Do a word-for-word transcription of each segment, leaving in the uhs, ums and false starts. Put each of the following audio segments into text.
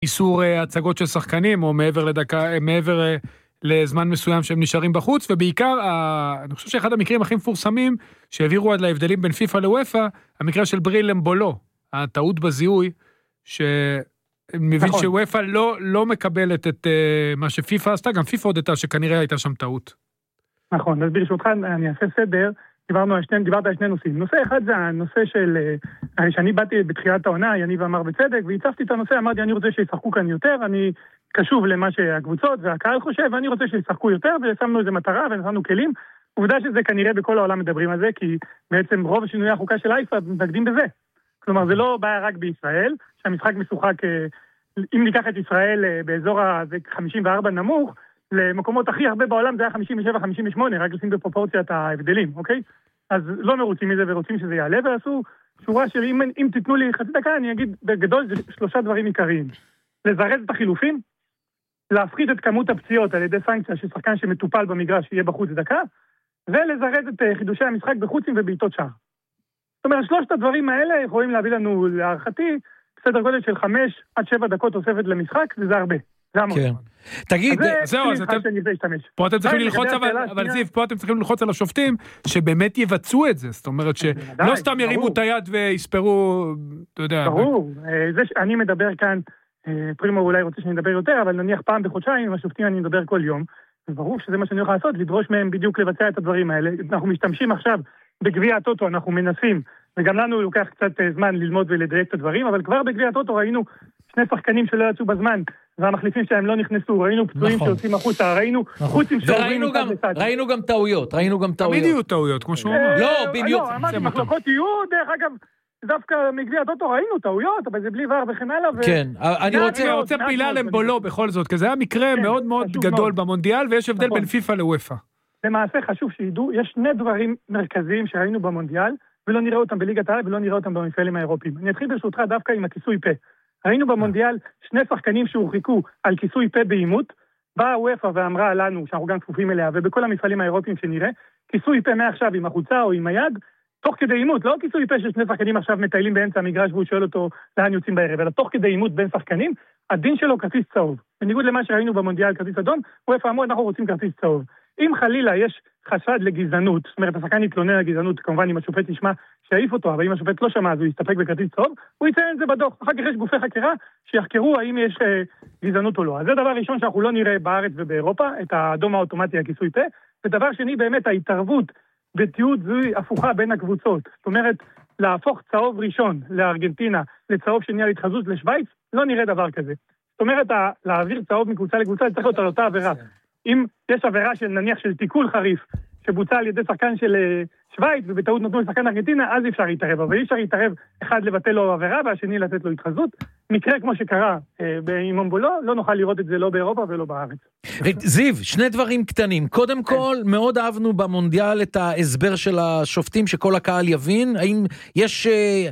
איסור הצגות של שחקנים, או מעבר לדקה, מעבר לזמן מסוים שהם נשארים בחוץ, ובעיקר, אני חושב שאחד המקרים הכי מפורסמים, שהעבירו עד להבדלים בין פיפה לוויפה, המקרה של בריל אמבולו, הטעות בזיהוי, שמבין נכון. שוויפה לא, לא מקבלת את uh, מה שפיפה עשתה, גם פיפה הודתה שכנראה הייתה שם טעות. נכון, אז ברשותך אני אעשה סדר, דיברנו על שני, דיברת על שני נושאים. נושא אחד זה הנושא של, שאני באתי בתחילת העונה, יניב אמר בצדק, והצפתי את הנושא, אמרתי, אני רוצה שישחקו כאן יותר, אני קשוב למה שהקבוצות והקהל חושב, ואני רוצה שישחקו יותר, ושמנו איזה מטרה, ונתנו כלים. עובדה שזה כנראה בכל העולם מדברים על זה, כי בעצם רוב שינוי החוקה של אייפה מתנגדים בזה. כלומר, זה לא בעיה רק בישראל, שהמשחק משוחק, אם ניקח את ישראל באזור ה-חמישים וארבע נמוך, למקומות הכי הרבה בעולם זה היה חמישים ושבע חמישים ושמונה, רק לשים בפרופורציית ההבדלים, אוקיי? אז לא מרוצים מזה ורוצים שזה יעלה, ועשו שורה של, אם, אם תיתנו לי חצי דקה, אני אגיד בגדול זה שלושה דברים עיקריים. לזרז את החילופים, להפחית את כמות הפציעות על ידי סנקציה של שחקן שמטופל במגרש שיהיה בחוץ דקה, ולזרז את חידושי המשחק בחוצים ובעיטות שער. זאת אומרת, שלושת הדברים האלה יכולים להביא לנו להערכתי, בסדר גודל של חמש עד שבע דקות תוספת למשחק, וזה הרבה. זה המון. כן. תגיד, זהו, אז אתם, פה אתם צריכים ללחוץ, אבל זיו, פה אתם צריכים ללחוץ על השופטים, שבאמת יבצעו את זה, זאת אומרת שלא סתם ירימו את היד ויספרו, אתה יודע. ברור, אני מדבר כאן, פרימו אולי רוצה שאני אדבר יותר, אבל נניח פעם בחודשיים, עם השופטים אני מדבר כל יום, וברור שזה מה שאני יכול לעשות, לדרוש מהם בדיוק לבצע את הדברים האלה, אנחנו משתמשים עכשיו בגביע הטוטו, אנחנו מנסים, וגם לנו לוקח קצת זמן ללמוד ולדייק את הדברים, אבל כבר בגביע הטוטו ראינו שני שחקנים שלא יצאו בזמן, והמחליפים שלהם לא נכנסו, ראינו פצועים שיוצאים החוצה, ראינו חוצים שעוברים מצד לצד. ראינו גם טעויות, ראינו גם טעויות. תמיד יהיו טעויות, כמו שהוא אמר. לא, בדיוק. לא, אמרתי, מחלוקות יהיו, דרך אגב, דווקא מגביע הטוטו ראינו טעויות, אבל זה בלי ור וכן הלאה. כן, אני רוצה פילה למבולו בכל זאת, כי זה היה מקרה מאוד מאוד גדול במונדיאל, ויש הבדל בין פיפה לוויפה. למעשה חשוב שידעו, יש שני דברים מרכזיים שראינו במונדיאל, ולא נראה אותם בליגת העל, ולא נראה אותם במפעלים האירופיים. אני אתחיל ברשותך דווקא עם הכיסוי פה. ראינו במונדיאל שני שחקנים שהורחקו על כיסוי פה באימות, באה וופא ואמרה לנו, שאנחנו גם כפופים אליה, ובכל המפעלים האירופיים שנראה, כיסוי פה מעכשיו עם החוצה או עם היד, תוך כדי אימות, לא כיסוי פה ששני שחקנים עכשיו מטיילים באמצע המגרש, והוא שואל אותו לאן יוצאים בערב, אלא תוך כדי אימות בין שחקנים, הדין שלו כרטיס צהוב. בניגוד למה שראינו במונדיאל כרטיס אדום, וופא אמרו, אנחנו רוצים כרטיס צהוב. אם חלילה יש חשד לגזענות, זאת אומרת, השחקן יתלונן על גזענות, כמובן אם השופט ישמע שיעיף אותו, אבל אם השופט לא שמע, אז הוא יסתפק בכרטיס צהוב, הוא יציין את זה בדוח. אחר כך יש גופי חקירה שיחקרו האם יש אה, גזענות או לא. אז זה דבר ראשון שאנחנו לא נראה בארץ ובאירופה, את האדום האוטומטי, הכיסוי פה. ודבר שני, באמת, ההתערבות בתיעוד זוהי הפוכה בין הקבוצות. זאת אומרת, להפוך צהוב ראשון לארגנטינה, לצהוב שני על התחזות לשוויץ, לא נראה דבר כזה. זאת אומרת, להעביר צהוב מקבוצה לקבוצה, צריך להיות על אותה עבירה. אם יש עבירה של נניח של תיקול חריף, שבוצע על ידי שחקן של שוויץ, ובטעות נתנו לשחקן ארגנטינה, אז אפשר להתערב, אבל אי אפשר להתערב אחד לבטל לו עבירה, והשני לתת לו התחזות. מקרה כמו שקרה עם אמבולו, לא נוכל לראות את זה לא באירופה ולא בארץ. זיו, שני דברים קטנים. קודם כל, מאוד אהבנו במונדיאל את ההסבר של השופטים, שכל הקהל יבין. האם יש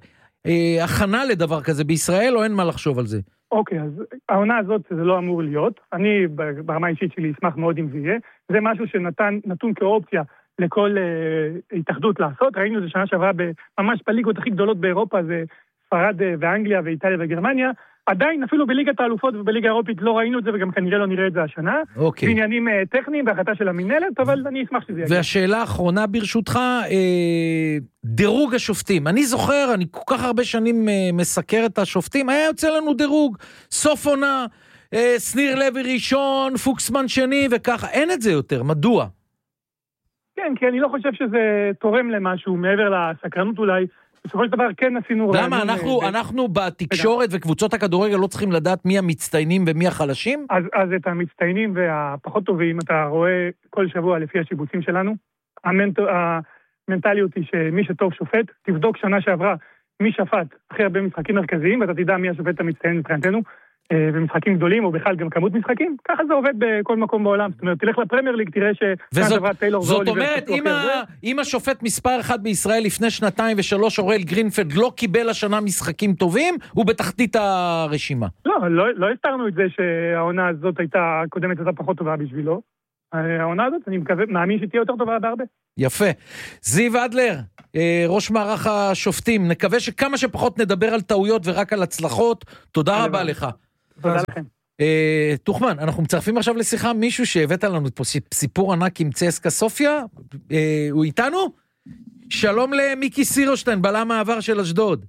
הכנה לדבר כזה בישראל, או אין מה לחשוב על זה? אוקיי, אז העונה הזאת זה לא אמור להיות. אני ברמה האישית שלי אשמח מאוד אם זה יהיה. זה משהו שנתן, נתון כאופציה לכל uh, התאחדות לעשות. ראינו זה שנה שעברה ממש בליגות הכי גדולות באירופה, זה ספרד ואנגליה ואיטליה וגרמניה. עדיין אפילו בליגת האלופות ובליגה האירופית לא ראינו את זה, וגם כנראה לא נראה את זה השנה. אוקיי. בעניינים uh, טכניים בהחלטה של המנהלת, אבל אני אשמח שזה יגיע. והשאלה האחרונה ברשותך, אה, דירוג השופטים. אני זוכר, אני כל כך הרבה שנים אה, מסקר את השופטים, היה יוצא לנו דירוג, סוף עונה, אה, סניר לוי ראשון, פוקסמן שני וככה, אין את זה יותר, מדוע? כן, כי אני לא חושב שזה תורם למשהו, מעבר לסקרנות אולי, בסופו של דבר כן עשינו... למה? אנחנו, אנחנו בתקשורת וקבוצות הכדורגל לא צריכים לדעת מי המצטיינים ומי החלשים? אז, אז את המצטיינים והפחות טובים אתה רואה כל שבוע לפי השיבוצים שלנו. המנט... המנטליות היא שמי שטוב שופט, תבדוק שנה שעברה מי שפט הכי הרבה משחקים מרכזיים, ואתה תדע מי השופט המצטיין מבחינתנו, ומשחקים גדולים, או בכלל גם כמות משחקים, ככה זה עובד בכל מקום בעולם. זאת אומרת, תלך לפרמייר ליג, תראה ש... זאת אומרת, אם השופט מספר אחד בישראל לפני שנתיים ושלוש, אוראל גרינפלד, לא קיבל השנה משחקים טובים, הוא בתחתית הרשימה. לא, לא הסתרנו את זה שהעונה הזאת הייתה, קודמת הייתה פחות טובה בשבילו. העונה הזאת, אני מאמין שתהיה יותר טובה בהרבה. יפה. זיו אדלר, ראש מערך השופטים, נקווה שכמה שפחות נדבר על טעויות ורק על הצלחות. תודה רבה לך. תודה לכם. תוחמן, אנחנו מצרפים עכשיו לשיחה מישהו שהבאת לנו פה סיפור ענק עם צסקה סופיה, הוא איתנו? שלום למיקי סירושטיין, בלם העבר של אשדוד.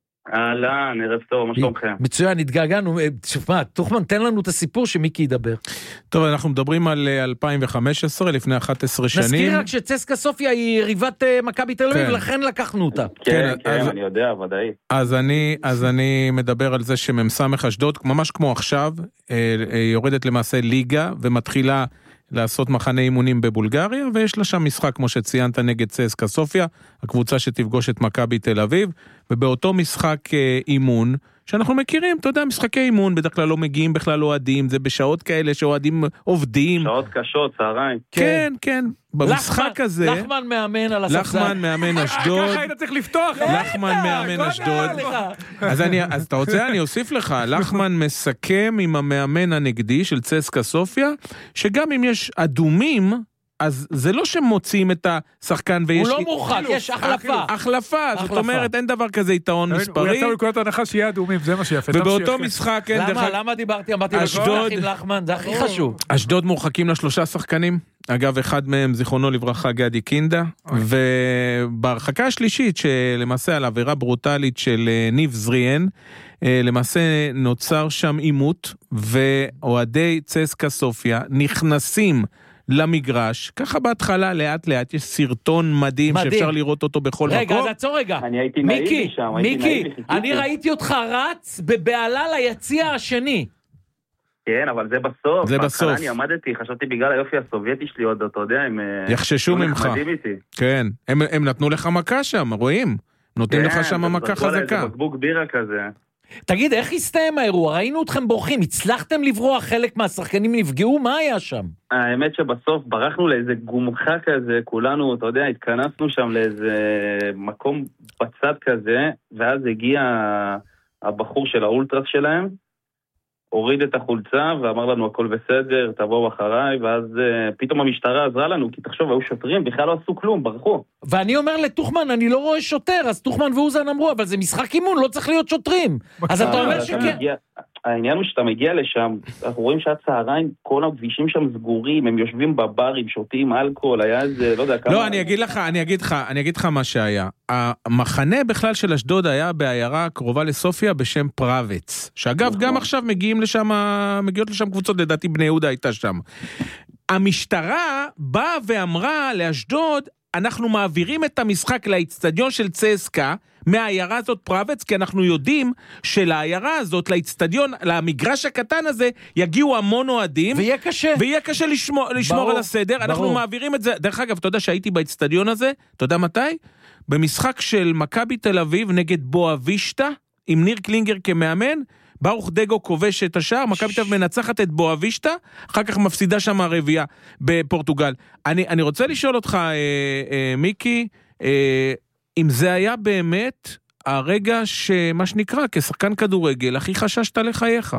אהלן, ערב טוב, מה שלומכם? מצוין, התגעגענו. תשמע, תוחמן, תן לנו את הסיפור שמיקי ידבר. טוב, אנחנו מדברים על אלפיים וחמש עשרה, לפני אחת עשרה שנים. נזכיר רק שצסקה סופיה היא יריבת מכבי תל אביב, לכן לקחנו אותה. כן, כן, אני יודע, ודאי. אז אני, אז אני מדבר על זה שממסמך אשדוד, ממש כמו עכשיו, יורדת למעשה ליגה ומתחילה לעשות מחנה אימונים בבולגריה, ויש לה שם משחק, כמו שציינת, נגד צסקה סופיה, הקבוצה שתפגוש את מכבי תל אביב, ובאותו משחק אימון, שאנחנו מכירים, אתה יודע, משחקי אימון, בדרך כלל לא מגיעים בכלל אוהדים, זה בשעות כאלה שאוהדים עובדים. שעות קשות, צהריים. כן, כן. במשחק הזה... לחמן מאמן על הספסל. לחמן מאמן אשדוד. ככה היית צריך לפתוח. לחמן מאמן אשדוד. אז אני, אז אתה רוצה, אני אוסיף לך, לחמן מסכם עם המאמן הנגדי של צסקה סופיה, שגם אם יש אדומים, אז זה לא שמוצאים את השחקן ויש... הוא לא מורחק, יש החלפה. החלפה, זאת אומרת, אין דבר כזה יתרון מספרי. הוא יצא מנקודת ההנחה שיהיה אדומים, זה מה שיפה. ובאותו משחק... למה? למה דיברתי? אמרתי לשלוח עם לחמן, זה הכי חשוב. אשדוד מורחקים לשלושה שחקנים. אגב, אחד מהם, זיכרונו לברכה, גדי קינדה. ובהרחקה השלישית, שלמעשה על עבירה ברוטלית של ניב זריאן, למעשה נוצר שם עימות, ואוהדי צסקה סופיה נכנסים למגרש, ככה בהתחלה לאט לאט יש סרטון מדהים, מדהים. שאפשר לראות אותו בכל רגע, מקום. רגע, אז עצור רגע. אני הייתי נאיבי שם. מיקי, אני ראיתי אותך רץ בבעלה ליציע השני. כן, אבל זה בסוף. זה בסוף. אני עמדתי, חשבתי בגלל היופי הסובייטי שלי עוד, אתה יודע, הם... יחששו ממך. כן, הם, הם נתנו לך מכה שם, רואים? נותנים כן, לך שם מכה חזקה. זה בקבוק בירה כזה. תגיד, איך הסתיים האירוע? ראינו אתכם בורחים, הצלחתם לברוח, חלק מהשחקנים נפגעו, מה היה שם? האמת שבסוף ברחנו לאיזה גומחה כזה, כולנו, אתה יודע, התכנסנו שם לאיזה מקום בצד כזה, ואז הגיע הבחור של האולטרס שלהם, הוריד את החולצה ואמר לנו הכל בסדר, תבואו אחריי, ואז uh, פתאום המשטרה עזרה לנו, כי תחשוב, היו שוטרים, בכלל לא עשו כלום, ברחו. ואני אומר לתוחמן, אני לא רואה שוטר, אז תוחמן ואוזן אמרו, אבל זה משחק אימון, לא צריך להיות שוטרים. אז אתה אומר שכן. העניין הוא שאתה מגיע לשם, אנחנו רואים שהצהריים, כל הכבישים שם סגורים, הם יושבים בברים, שותים אלכוהול, היה איזה, לא יודע כמה... לא, אני אגיד לך, אני אגיד לך, אני אגיד לך מה שהיה. המחנה בכלל של אשדוד היה בעיירה קרובה לסופיה בשם פרווץ, שאגב, גם עכשיו מגיעים לשם, מגיעות לשם קבוצות, לדעתי בני יהודה הייתה שם. המשטרה באה ואמרה לאשדוד, אנחנו מעבירים את המשחק לאצטדיון של צסקה, מהעיירה הזאת פרווץ, כי אנחנו יודעים שלעיירה הזאת, לאצטדיון, למגרש הקטן הזה, יגיעו המון אוהדים. ויהיה קשה. ויהיה קשה לשמור, לשמור ברור, על הסדר. ברור. אנחנו מעבירים את זה. דרך אגב, אתה יודע שהייתי באצטדיון הזה, אתה יודע מתי? במשחק של מכבי תל אביב נגד בואבישטה, עם ניר קלינגר כמאמן, ברוך דגו כובש את השער, מכבי תל אביב מנצחת את בואבישטה, אחר כך מפסידה שם הרביעייה בפורטוגל. אני, אני רוצה לשאול אותך, אה, אה, מיקי, אה, אם זה היה באמת הרגע שמה שנקרא, כשחקן כדורגל, הכי חששת לחייך.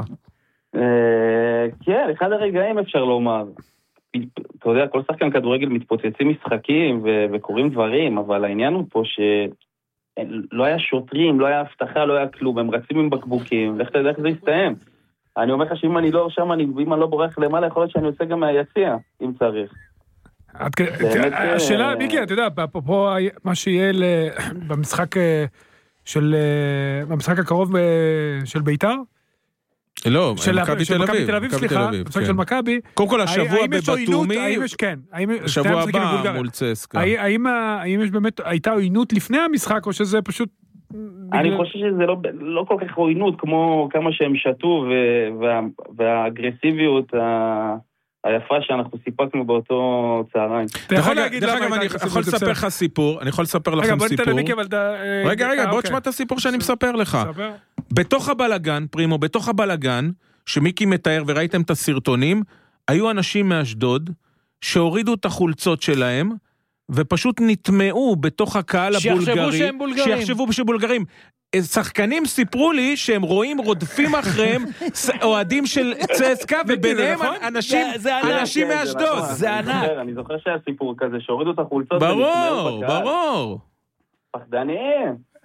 כן, אחד הרגעים אפשר לומר. אתה יודע, כל שחקן כדורגל מתפוצצים משחקים וקוראים דברים, אבל העניין הוא פה שלא היה שוטרים, לא היה הבטחה, לא היה כלום, הם רצים עם בקבוקים, לך תדע איך זה יסתיים. אני אומר לך שאם אני לא שם, אם אני לא בורח למעלה, יכול להיות שאני יוצא גם מהיציע, אם צריך. השאלה, מיקי, אתה יודע, פה מה שיהיה במשחק של, במשחק הקרוב של ביתר? לא, מכבי תל אביב. תל אביב, סליחה, במשחק של מכבי. קודם כל השבוע בבתומי, השבוע הבא מול צסקה. האם יש באמת, הייתה עוינות לפני המשחק, או שזה פשוט... אני חושב שזה לא כל כך עוינות, כמו כמה שהם שתו, והאגרסיביות היפה שאנחנו סיפקנו באותו צהריים. דרך אגב, אני יכול לספר לך סיפור, אני יכול לספר לכם סיפור. רגע, רגע, בוא תשמע את הסיפור שאני מספר לך. בתוך הבלגן, פרימו, בתוך הבלגן, שמיקי מתאר וראיתם את הסרטונים, היו אנשים מאשדוד שהורידו את החולצות שלהם, ופשוט נטמעו בתוך הקהל הבולגרי. שיחשבו שהם בולגרים. שיחשבו שהם בולגרים. שחקנים סיפרו לי שהם רואים רודפים אחריהם אוהדים של צסקה, וביניהם אנשים, אנשים מאשדוד. זה ענק. אני זוכר שהיה סיפור כזה, שהורידו את החולצות. ברור, ברור. פחדנים.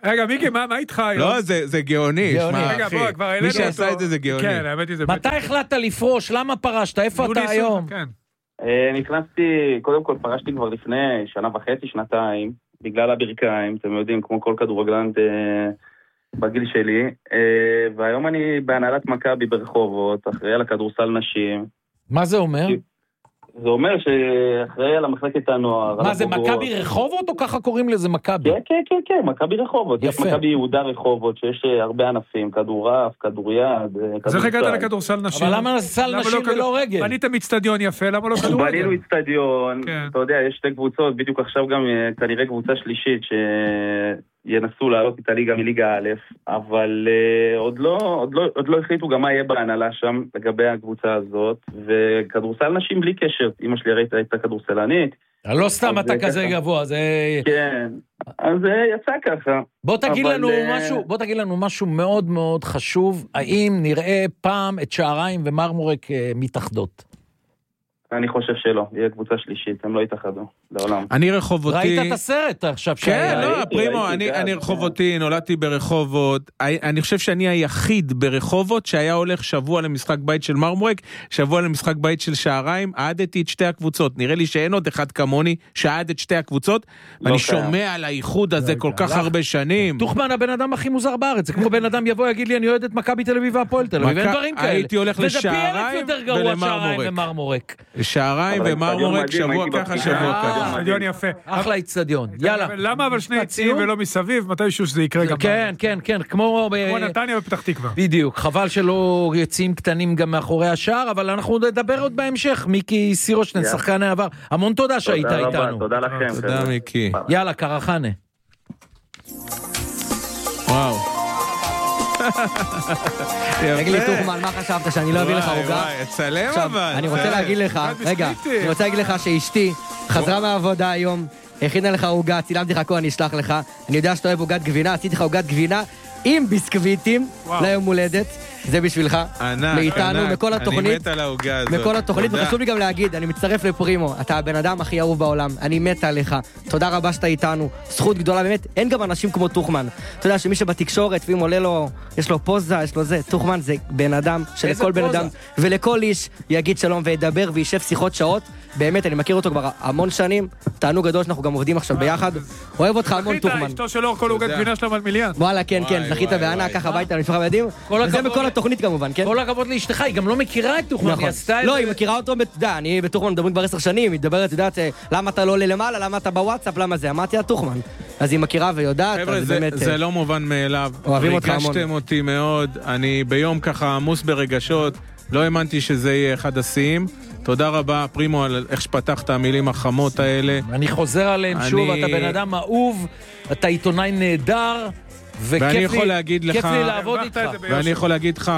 רגע, מיקי, מה איתך היום? לא, זה גאוני, רגע, בוא, כבר העלינו אותו. מי שעשה את זה זה גאוני. כן, האמת היא זה... מתי החלטת לפרוש? למה פרשת? איפה אתה היום? נכנסתי, קודם כל פרשתי כבר לפני שנה וחצי, שנתיים, בגלל הברכיים, אתם יודעים, כמו כל כדורגלן בגיל שלי, והיום אני בהנהלת מכבי ברחובות, אחראי על הכדורסל נשים. מה זה אומר? זה אומר שאחראי על המחלקת הנוער. מה זה, מכבי רחובות או ככה קוראים לזה מכבי? כן, כן, כן, כן, מכבי רחובות. יש מכבי יהודה רחובות, שיש הרבה ענפים, כדורף, כדוריד, כדורסל. אז איך הגעת לכדורסל נשים? אבל למה סל נשים ולא רגל? בניתם אצטדיון יפה, למה לא כדורגל? בנינו אצטדיון, אתה יודע, יש שתי קבוצות, בדיוק עכשיו גם כנראה קבוצה שלישית שינסו לעלות את הליגה מליגה א', אבל עוד לא, עוד לא, עוד לא החליטו גם מה יהיה בהנהלה שם לגבי הקבוצה הזאת, וכדורסל נשים בלי קשר. אמא שלי ראית את הכדורסלנית. לא סתם אתה כזה גבוה, זה... כן, אז זה יצא ככה. בוא תגיד לנו משהו, בוא תגיד לנו משהו מאוד מאוד חשוב, האם נראה פעם את שעריים ומרמורק מתאחדות? אני חושב שלא, יהיה קבוצה שלישית, הם לא יתאחדו, לעולם. אני רחובותי... ראית את הסרט עכשיו? כן, לא, פרימו, אני רחובותי, נולדתי ברחובות, אני חושב שאני היחיד ברחובות שהיה הולך שבוע למשחק בית של מרמורק, שבוע למשחק בית של שעריים, העדתי את שתי הקבוצות, נראה לי שאין עוד אחד כמוני שעד את שתי הקבוצות, ואני שומע על האיחוד הזה כל כך הרבה שנים. תוחמן הבן אדם הכי מוזר בארץ, זה כמו בן אדם יבוא יגיד לי אני אוהד את מכבי תל אביב והפועל תל אביב, אין דברים כאלה. הייתי הולך לשעריים ולמרמורק. שעריים ומרמורק, שבוע ככה, שבוע ככה. אצטדיון יפה. אחלה אצטדיון, יאללה. למה אבל שני יציאים ולא מסביב? מתישהו שזה יקרה גם. כן, כן, כן, כמו... כמו נתניה ופתח תקווה. בדיוק, חבל שלא יציאים קטנים גם מאחורי השער, אבל אנחנו נדבר עוד בהמשך. מיקי סירושטיין, שחקן העבר. המון תודה שהיית איתנו. תודה לכם. תודה מיקי. יאללה, קרחנה. וואו. תגיד לי תוחמן, מה חשבת שאני לא אביא לך עוגה? צלם אבל. אני רוצה להגיד לך, רגע, אני רוצה להגיד לך שאשתי חזרה מהעבודה היום, הכינה לך עוגה, צילמתי לך הכל, אני אשלח לך. אני יודע שאתה אוהב עוגת גבינה, עשיתי לך עוגת גבינה עם ביסקוויטים ליום הולדת. זה בשבילך, מאיתנו, מכל התוכנית. אני מת על העוגה הזאת. מכל התוכנית, וחשוב לי גם להגיד, אני מצטרף לפרימו, אתה הבן אדם הכי אהוב בעולם, אני מת עליך, תודה רבה שאתה איתנו, זכות גדולה באמת, אין גם אנשים כמו תוחמן. אתה יודע שמי שבתקשורת, ואם עולה לו, יש לו פוזה, יש לו זה, תוחמן זה בן אדם, שלכל בן אדם, ולכל איש יגיד שלום וידבר וישב שיחות שעות, באמת, אני מכיר אותו כבר המון שנים, תענוג גדול שאנחנו גם עובדים עכשיו ביחד, אוהב אותך המון תוחמן. אשתו שלו, כל עוגת גבינה שלו על מיליארד. וואלה, כן, כן, זכית בענה, ככה הביתה למשפחה וילדים, וזה בכל התוכנית כמובן, כן? כל הכבוד לאשתך, היא גם לא מכירה את תוחמן, היא עשתה את זה. לא, היא מכירה אותו, אתה יודע, אני בתוחמן מדברים כבר עשר שנים, היא מדברת, יודעת, למה אתה לא עולה למעלה, למה אתה בוואטסאפ, למה זה, אמרתי על תוחמן. אז היא מכירה ויודעת, אז באמת... זה לא מובן מאליו. אוהבים אותך המון. ריגשתם אותי מאוד, אני ביום ככה עמוס ברגשות, לא האמנתי שזה יהיה אחד השיאים. תודה רבה, פרימו, על איך שפתחת המילים החמות האלה. אני חוזר עליהם שוב, אתה בן אדם אהוב, אתה עיתונאי נהדר, וכיף לי לעבוד איתך. ואני יכול להגיד לך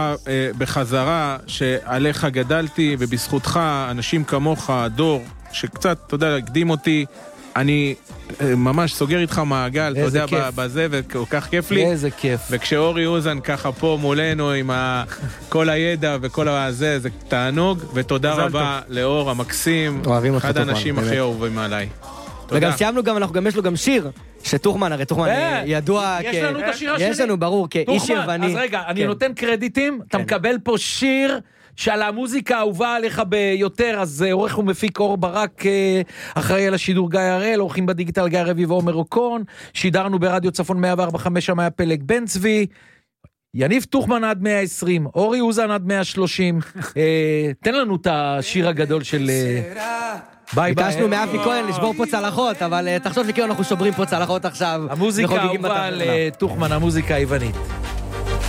בחזרה שעליך גדלתי, ובזכותך אנשים כמוך, דור, שקצת, אתה יודע, הקדים אותי, אני ממש סוגר איתך מעגל, אתה יודע, בזה, וכל כך כיף לי. איזה כיף. וכשאורי אוזן ככה פה מולנו עם כל הידע וכל הזה, זה תענוג, ותודה רבה לאור המקסים, אחד האנשים הכי אהובים עליי. וגם סיימנו גם, אנחנו גם יש לו גם שיר, שתוחמן, הרי תוחמן ידוע כ... יש לנו את השיר השני. יש לנו, ברור, כאיש יווני. אז רגע, אני נותן קרדיטים, אתה מקבל פה שיר... שעל המוזיקה האהובה עליך ביותר, אז עורך ומפיק אור ברק, אחראי על השידור גיא הראל, עורכים בדיגיטל גיא רביב ועומר אוקון, שידרנו ברדיו צפון מאה וארבע נקודה חמש, שם היה פלג בן צבי, יניב תוחמן עד מאה ועשרים, אורי אוזן עד מאה ושלושים, תן לנו את השיר הגדול של... ביי ביי. ביקשנו מאפי כהן לשבור פה צלחות, אבל תחשוב שכאילו אנחנו שוברים פה צלחות עכשיו. המוזיקה האהובה על תוחמן, המוזיקה היוונית.